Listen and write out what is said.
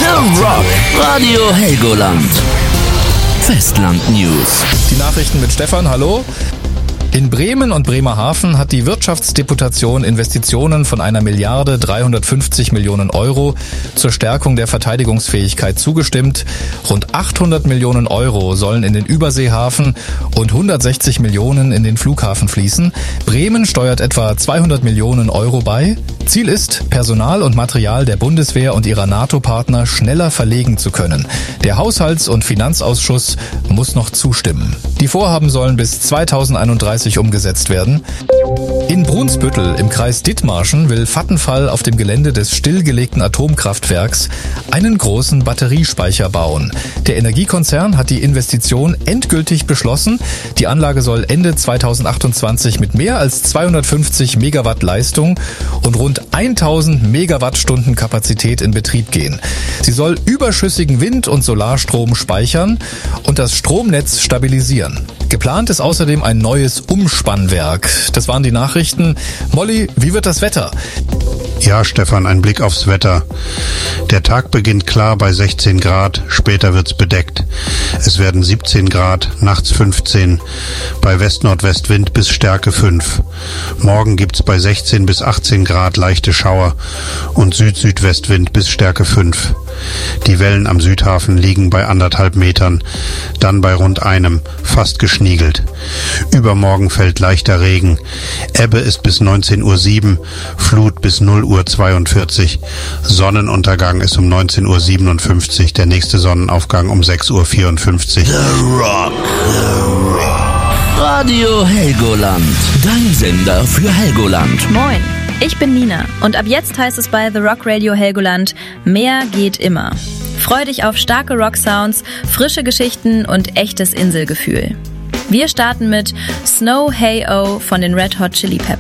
The Rock Radio Helgoland. Festland News. Die Nachrichten mit Stefan, hallo. In Bremen und Bremerhaven hat die Wirtschaftsdeputation Investitionen von 1.350 Millionen Euro zur Stärkung der Verteidigungsfähigkeit zugestimmt. Rund 800 Millionen Euro sollen in den Überseehafen und 160 Millionen in den Flughafen fließen. Bremen steuert etwa 200 Millionen Euro bei. Ziel ist, Personal und Material der Bundeswehr und ihrer NATO-Partner schneller verlegen zu können. Der Haushalts- und Finanzausschuss muss noch zustimmen. Die Vorhaben sollen bis 2031 umgesetzt werden. In Brunsbüttel im Kreis Dithmarschen will Vattenfall auf dem Gelände des stillgelegten Atomkraftwerks einen großen Batteriespeicher bauen. Der Energiekonzern hat die Investition endgültig beschlossen. Die Anlage soll Ende 2028 mit mehr als 250 Megawatt Leistung und rund 1000 Megawattstunden Kapazität in Betrieb gehen. Sie soll überschüssigen Wind- und Solarstrom speichern und das Stromnetz stabilisieren. Geplant ist außerdem ein neues Umspannwerk. Das waren die Nachrichten. Molly, wie wird das Wetter? Ja, Stefan, ein Blick aufs Wetter. Der Tag beginnt klar bei 16 Grad, später wird's bedeckt. Es werden 17 Grad, nachts 15, bei West-Nordwestwind bis Stärke 5. Morgen gibt's bei 16 bis 18 Grad leichte Schauer und Süd-Südwestwind bis Stärke 5. Die Wellen am Südhafen liegen bei 1,5 Metern, dann bei rund einem, fast geschniegelt. Übermorgen fällt leichter Regen. Ebbe ist bis 19:07 Uhr, Flut bis 0:42 Uhr. Sonnenuntergang ist um 19:57 Uhr, der nächste Sonnenaufgang um 6:54 Uhr. The Rock. Radio Helgoland. Dein Sender für Helgoland. Moin, ich bin Nina und ab jetzt heißt es bei The Rock Radio Helgoland, mehr geht immer. Freu dich auf starke Rock-Sounds, frische Geschichten und echtes Inselgefühl. Wir starten mit Snow Hey Oh von den Red Hot Chili Peppers.